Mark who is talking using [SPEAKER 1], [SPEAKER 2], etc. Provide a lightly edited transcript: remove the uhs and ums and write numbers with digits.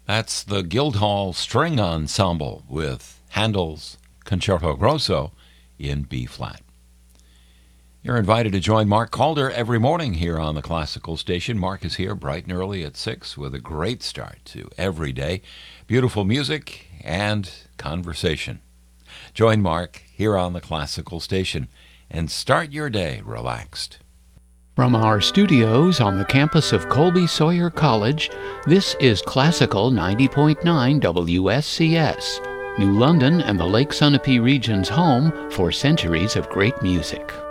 [SPEAKER 1] That's the Guildhall String Ensemble with Handel's Concerto Grosso in B-flat. You're invited to join Mark Calder every morning here on the Classical Station. Mark is here bright and early at 6 with a great start to every day. Beautiful music and conversation. Join Mark here on the Classical Station and start your day relaxed.
[SPEAKER 2] From our studios on the campus of Colby Sawyer College, this is Classical 90.9 WSCS, New London and the Lake Sunapee region's home for centuries of great music.